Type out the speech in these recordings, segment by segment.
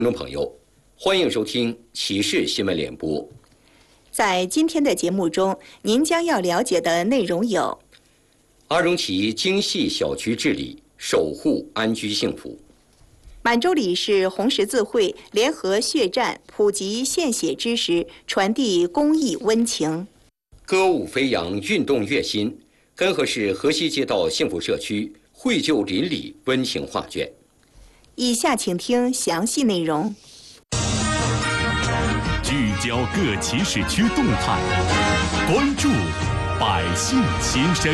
听众朋友，欢迎收听启视新闻联播。 在今天的节目中，您将要了解的内容有： 阿荣旗精细小区治理，守护安居幸福； 满洲里市红十字会联合血战，普及献血知识，传递公益温情； 歌舞飞扬，运动跃新，根河市河西街道幸福社区绘就邻里温情画卷。 以下请听详细内容。 聚焦各起始区动态，关注百姓心声。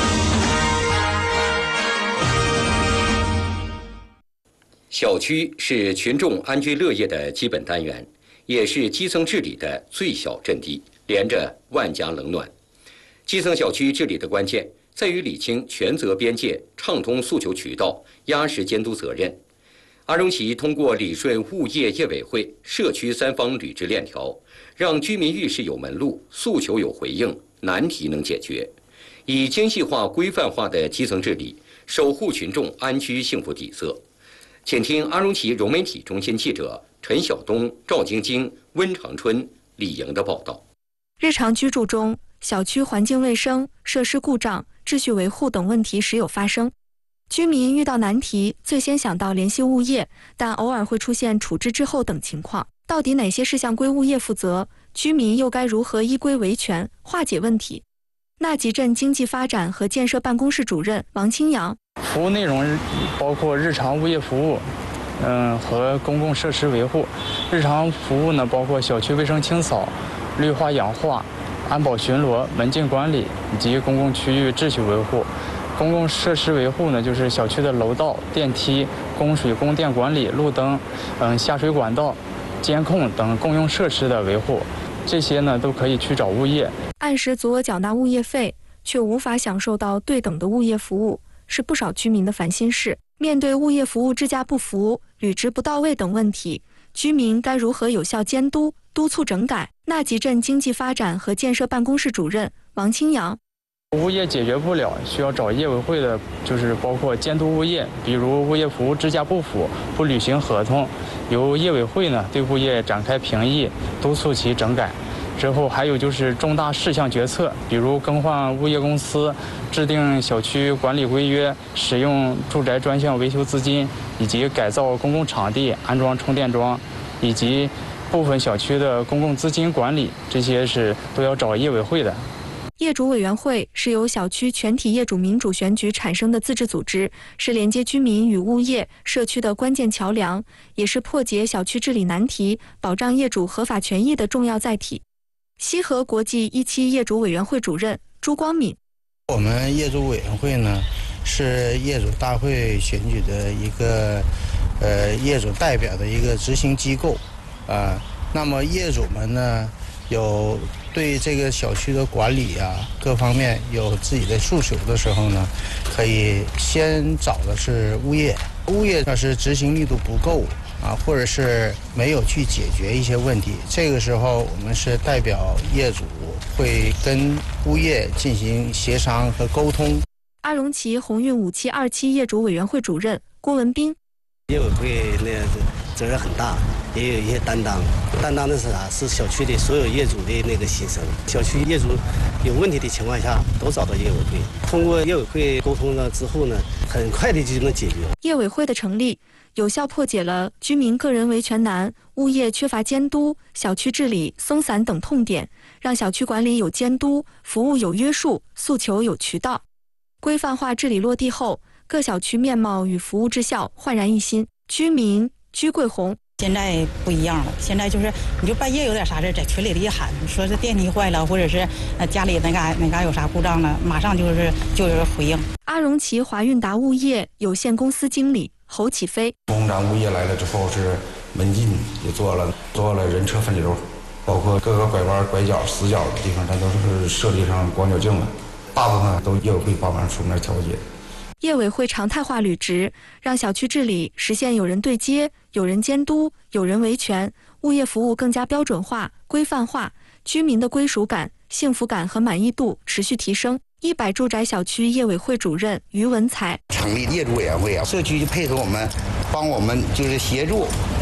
小区是群众安居乐业的基本单元，也是基层治理的最小阵地，连着万家冷暖。基层小区治理的关键在于理清权责边界，畅通诉求渠道，压实监督责任。阿荣旗通过理顺物业业委会、社区三方履职链条，让居民遇事有门路，诉求有回应，难题能解决，以精细化、规范化的基层治理，守护群众安居幸福底色。请听阿荣旗融媒体中心记者陈晓东、赵晶晶、温长春、李莹的报道。 日常居住中，小区环境卫生、设施故障、秩序维护等问题时有发生。居民遇到难题，最先想到联系物业，但偶尔会出现处置滞后等情况。到底哪些事项归物业负责？居民又该如何依规维权，化解问题？纳集镇经济发展和建设办公室主任王清阳： 服务内容包括日常物业服务，和公共设施维护。日常服务呢，包括小区卫生清扫、绿化养化、安保巡逻、门禁管理以及公共区域秩序维护。公共设施维护呢，就是小区的楼道、电梯、供水供电管理、路灯、下水管道、监控等公用设施的维护，这些呢都可以去找物业。 按时足额缴纳物业费，却无法享受到对等的物业服务，是不少居民的烦心事。面对物业服务质价不符、履职不到位等问题，居民该如何有效监督、督促整改？纳集镇经济发展和建设办公室主任王清阳： 物业解决不了，需要找业委会的，就是包括监督物业，比如物业服务质价不符、不履行合同，由业委会呢对物业展开评议，督促其整改。之后还有就是重大事项决策，比如更换物业公司、制定小区管理规约、使用住宅专项维修资金，以及改造公共场地、安装充电桩，以及部分小区的公共资金管理，这些是都要找业委会的。 业主委员会是由小区全体业主民主选举产生的自治组织，是连接居民与物业、社区的关键桥梁，也是破解小区治理难题、保障业主合法权益的重要载体。西河国际17业主委员会主任朱光敏： 我们业主委员会呢，是业主大会选举的一个业主代表的一个执行机构那么业主们呢，有对这个小区的管理各方面有自己的诉求的时候呢，可以先找的是物业。物业要是执行力度不够或者是没有去解决一些问题，这个时候我们是代表业主会跟物业进行协商和沟通。 阿荣旗鸿运5727业主委员会主任郭文斌： 业委会那责任很大，也有一些担当的是啥？是小区的所有业主的那个心声。小区业主有问题的情况下，都找到业委会。通过业委会沟通了之后呢，很快的就能解决。 业委会的成立，有效破解了居民个人维权难、物业缺乏监督、小区治理松散等痛点，让小区管理有监督，服务有约束，诉求有渠道。规范化治理落地后，各小区面貌与服务质效焕然一新。居民居桂红： 现在不一样了，现在就是你就半夜有点啥事，在群里一喊，说是电梯坏了，或者是家里哪嘎有啥故障了，马上就是回应。 阿荣旗华运达物业有限公司经理侯启飞： 工展物业来了之后，是门禁也做了人车分流，包括各个拐弯、拐角、死角的地方，它都是设立上广角镜了，大部分都业委会帮忙出面调解。 业委会常态化履职，让小区治理实现有人对接、有人监督、有人维权，物业服务更加标准化、规范化，居民的归属感、幸福感和满意度持续提升。100住宅小区业委会主任于文才： 成立业主委员会社区就配合我们，帮我们就是协助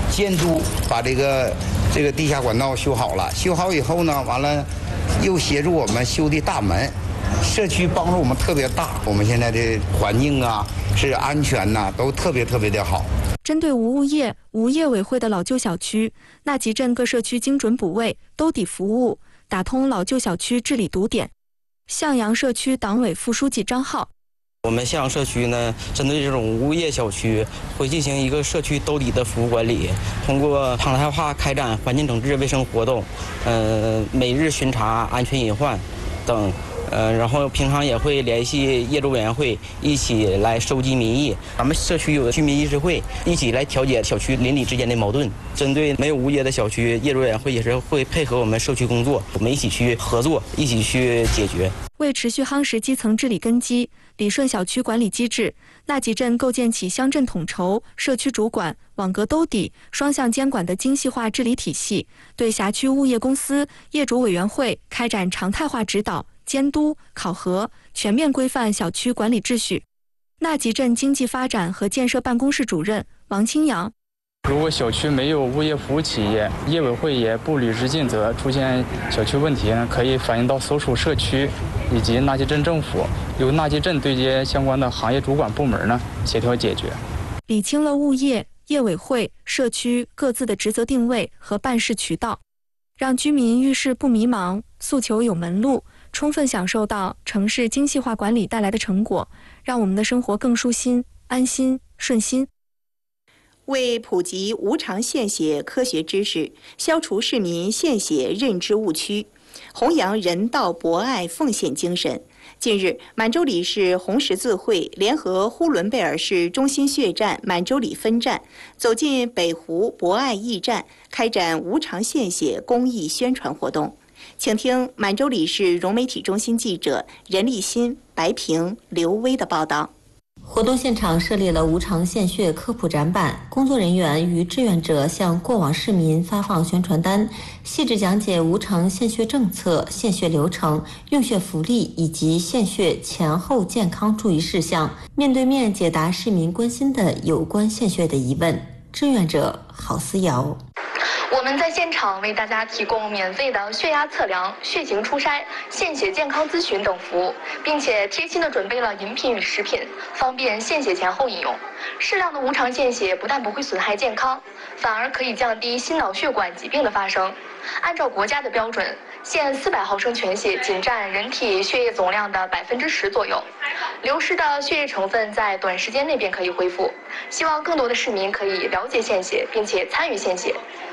监督把这个地下管道修好了。修好以后呢，完了又协助我们修的大门，社区帮助我们特别大。我们现在的环境啊，是安全呐，都特别的好。 针对无物业委会的老旧小区，纳集镇各社区精准补位、兜底服务，打通老旧小区治理堵点。向阳社区党委副书记张浩。 我们向阳社区呢，针对这种无物业小区，会进行一个社区兜底的服务管理，通过常态化开展环境整治卫生活动，每日巡查安全隐患等。然后平常也会联系业主委员会一起来收集民意。咱们社区有居民议事会，一起来调解小区邻里之间的矛盾。针对没有物业的小区，业主委员会也是会配合我们社区工作，我们一起去合作，一起去解决。 为持续夯实基层治理根基，理顺小区管理机制，纳集镇构建起乡镇统筹、社区主管、网格兜底、双向监管的精细化治理体系，对辖区物业公司、业主委员会开展常态化指导、监督、考核，全面规范小区管理秩序。纳集镇经济发展和建设办公室主任王清阳。 如果小区没有物业服务企业，业委会也不履职尽责，出现小区问题呢，可以反映到所属社区以及纳集镇政府，由纳集镇对接相关的行业主管部门呢，协调解决。 理清了物业、业委会、社区各自的职责定位和办事渠道，让居民遇事不迷茫，诉求有门路，充分享受到城市精细化管理带来的成果，让我们的生活更舒心、安心、顺心。 为普及无偿献血科学知识，消除市民献血认知误区，弘扬人道博爱奉献精神，近日，满洲里市红十字会联合呼伦贝尔市中心血站满洲里分站，走进北湖博爱驿站，开展无偿献血公益宣传活动。请听满洲里市融媒体中心记者任立新、白平、刘威的报道。 活动现场设立了无偿献血科普展板，工作人员与志愿者向过往市民发放宣传单，细致讲解无偿献血政策、献血流程、用血福利以及献血前后健康注意事项，面对面解答市民关心的有关献血的疑问。志愿者郝思瑶。 我们在现场为大家提供免费的血压测量、血型初筛、献血健康咨询等服务，并且贴心地准备了饮品与食品，方便献血前后饮用。适量的无偿献血不但不会损害健康，反而可以降低心脑血管疾病的发生。按照国家的标准，献400毫升全血仅占人体血液总量的10%左右，流失的血液成分在短时间内便可以恢复。希望更多的市民可以了解献血，并且参与献血。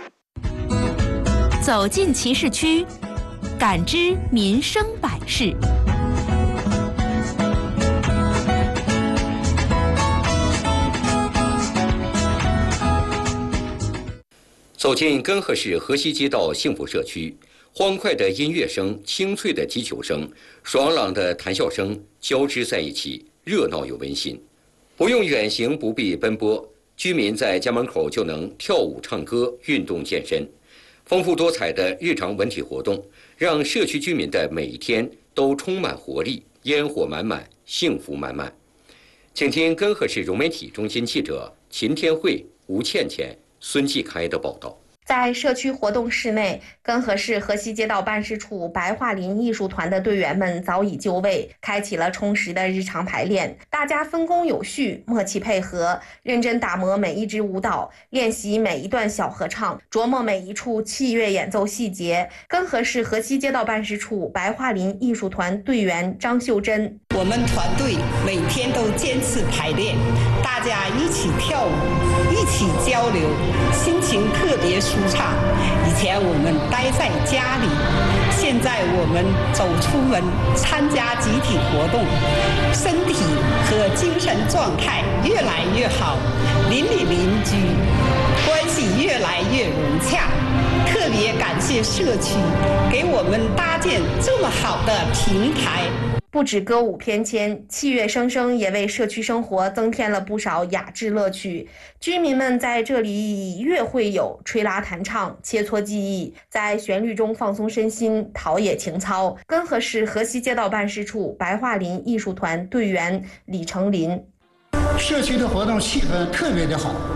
走进其市区，感知民生百事。 走进根河市河西街道幸福社区，欢快的音乐声、清脆的击球声、爽朗的谈笑声交织在一起，热闹又温馨。不用远行，不必奔波，居民在家门口就能跳舞、唱歌、运动健身。丰富多彩的日常文体活动，让社区居民的每一天都充满活力，烟火满满，幸福满满。请听根河市融媒体中心记者秦天慧、吴倩倩、孙继开的报道。 在社区活动室内，根河市河西街道办事处白桦林艺术团的队员们早已就位，开启了充实的日常排练。大家分工有序，默契配合，认真打磨每一支舞蹈，练习每一段小合唱，琢磨每一处器乐演奏细节。根河市河西街道办事处白桦林艺术团队员张秀珍： 我们团队每天都坚持排练，大家一起跳舞，一起交流，心情特别舒畅。以前我们待在家里，现在我们走出门参加集体活动，身体和精神状态越来越好，邻里邻居关系越来越融洽。特别感谢社区给我们搭建这么好的平台。 不止歌舞翩跹，器乐声声也为社区生活增添了不少雅致乐趣。居民们在这里以乐会友、吹拉弹唱，切磋技艺，在旋律中放松身心，陶冶情操。根河市河西街道办事处白桦林艺术团队员李成林： 社区的活动气氛特别的好，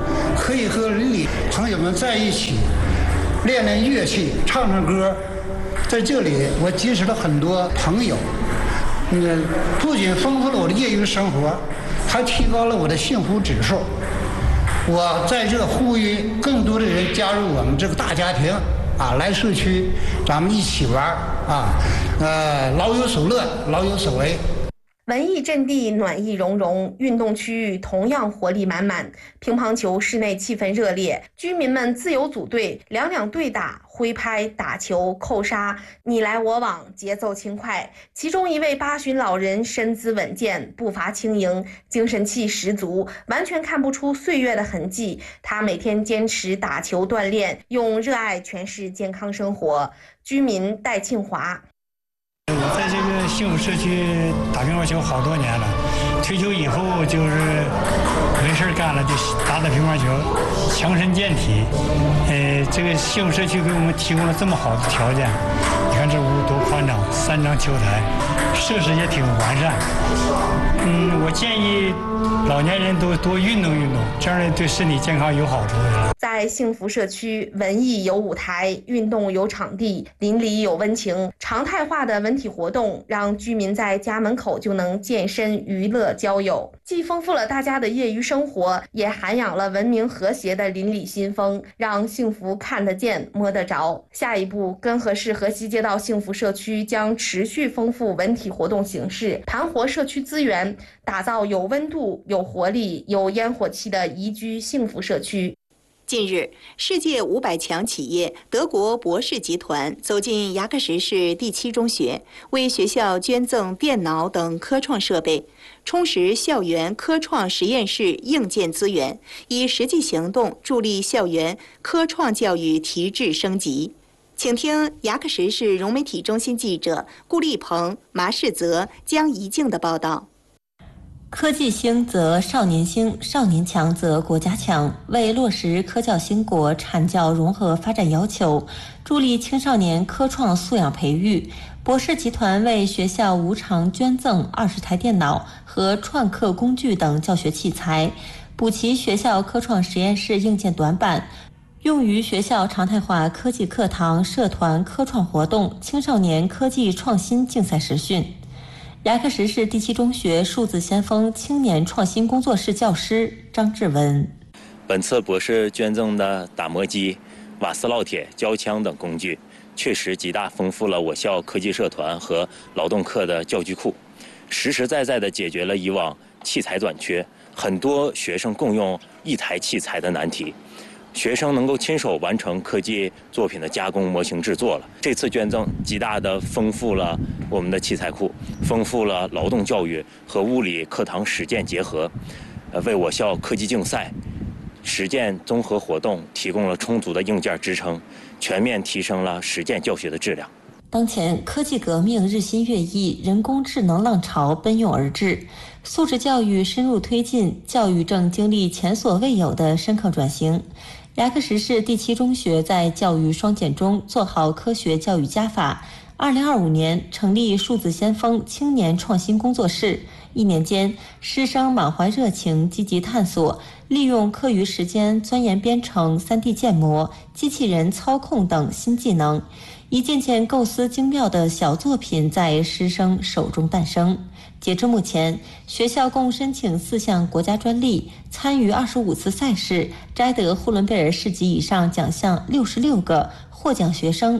可以和邻里朋友们在一起练练乐器，唱唱歌。在这里，我结识了很多朋友，不仅丰富了我的业余生活，还提高了我的幸福指数。我在这呼吁更多的人加入我们这个大家庭啊，来社区，咱们一起玩啊，老有所乐，老有所为。 文艺阵地暖意融融，运动区域同样活力满满。乒乓球室内气氛热烈，居民们自由组队，两对打、挥拍、打球、扣杀，你来我往，节奏轻快。其中一位八旬老人身姿稳健，步伐轻盈，精神气十足，完全看不出岁月的痕迹。他每天坚持打球锻炼，用热爱诠释健康生活。居民戴庆华。 在这个幸福社区打乒乓球好多年了，退休以后就是没事干了就打乒乓球，强身健体。这个幸福社区给我们提供了这么好的条件，你看这屋多宽敞，3张球台，设施也挺完善。我建议老年人都多运动运动，这样对身体健康有好处。 在幸福社区，文艺有舞台，运动有场地，邻里有温情，常态化的文体活动让居民在家门口就能健身、娱乐、交友，既丰富了大家的业余生活，也涵养了文明和谐的邻里新风，让幸福看得见、摸得着。下一步，根河市河西街道幸福社区将持续丰富文体活动形式，盘活社区资源，打造有温度、有活力、有烟火气的宜居幸福社区。 近日，世界500强企业德国博士集团走进牙克石市第7中学，为学校捐赠电脑等科创设备，充实校园科创实验室硬件资源，以实际行动助力校园科创教育提质升级。请听牙克石市融媒体中心记者顾立鹏、马世泽、江怡静的报道。 科技兴则少年兴，少年强则国家强。为落实科教兴国、产教融合发展要求，助力青少年科创素养培育，博士集团为学校无偿捐赠20台电脑和创客工具等教学器材，补齐学校科创实验室硬件短板，用于学校常态化科技课堂、社团科创活动、青少年科技创新竞赛实训。牙克石市第7中学数字先锋青年创新工作室教师张志文， 本次博士捐赠的打磨机、瓦斯烙铁、胶枪等工具，确实极大丰富了我校科技社团和劳动课的教具库，实实在在地解决了以往器材短缺、很多学生共用一台器材的难题。学生能够亲手完成科技作品的加工、模型制作了。这次捐赠极大地丰富了我们的器材库，丰富了劳动教育和物理课堂实践结合，为我校科技竞赛、实践综合活动提供了充足的硬件支撑，全面提升了实践教学的质量。 当前科技革命日新月异，人工智能浪潮奔涌而至，素质教育深入推进，教育正经历前所未有的深刻转型。牙克石市第7中学在教育双减中做好科学教育加法，2025年成立数字先锋青年创新工作室，1年间师生满怀热情，积极探索，利用课余时间钻研编程、3D 建模、机器人操控等新技能，一件件构思精妙的小作品在师生手中诞生。截至目前，学校共申请4项国家专利，参与25次赛事，摘得呼伦贝尔市级以上奖项66个，获奖学生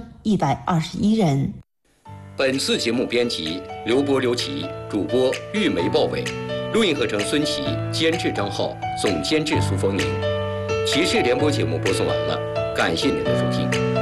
121人。 本次节目编辑刘波、刘琦，主播玉梅、鲍伟，录音合成孙琦，监制张浩，总监制苏峰宁。骑士联播节目播送完了，感谢您的收听。